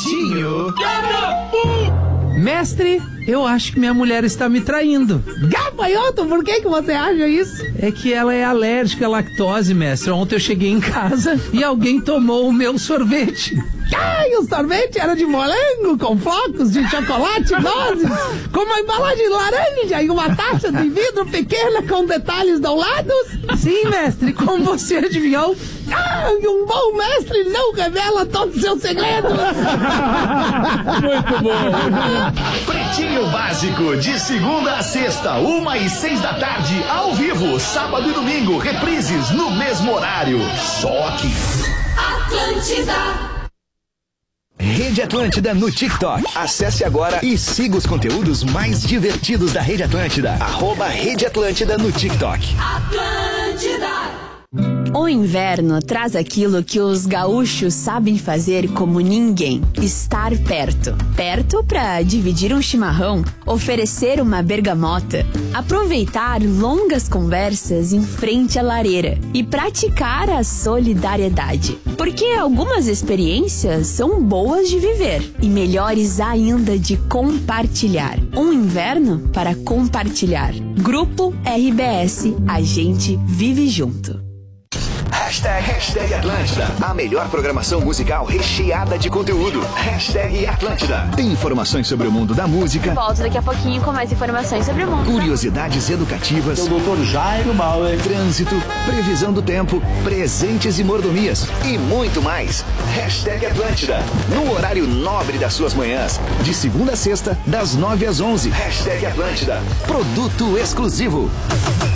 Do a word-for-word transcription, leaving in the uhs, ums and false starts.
Pretinho. Mestre, eu acho que minha mulher está me traindo. Gafanhoto, por que que você acha isso? É que ela é alérgica à lactose, mestre. Ontem eu cheguei em casa e alguém tomou o meu sorvete. Ai, o sorvete era de morango, com flocos de chocolate, nozes, com uma embalagem laranja e uma taça de vidro pequena com detalhes dourados? Sim, mestre, como você adivinhou? Ah, um bom mestre não revela todos os seus segredos. Muito bom. Pretinho Básico, de segunda a sexta, uma e seis da tarde, ao vivo, sábado e domingo, reprises no mesmo horário. Só aqui. Atlântida. Rede Atlântida no TikTok. Acesse agora e siga os conteúdos mais divertidos da Rede Atlântida. Arroba Rede Atlântida no TikTok. Atlântida. O inverno traz aquilo que os gaúchos sabem fazer como ninguém: estar perto. Perto para dividir um chimarrão, oferecer uma bergamota, aproveitar longas conversas em frente à lareira e praticar a solidariedade. Porque algumas experiências são boas de viver e melhores ainda de compartilhar. Um inverno para compartilhar. Grupo R B S, a gente vive junto. Hashtag, hashtag Atlântida. A melhor programação musical recheada de conteúdo. Hashtag Atlântida. Tem informações sobre o mundo da música. Volto daqui a pouquinho com mais informações sobre o mundo. Curiosidades educativas. O doutor Jairo Bauer. Trânsito, previsão do tempo, presentes e mordomias. E muito mais. Hashtag Atlântida. No horário nobre das suas manhãs. De segunda a sexta, das nove às onze. Hashtag Atlântida. Produto exclusivo.